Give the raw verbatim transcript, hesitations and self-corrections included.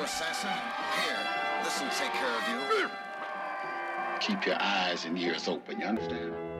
assassin. Here, this'll take care of you. Keep your eyes and ears open, you understand?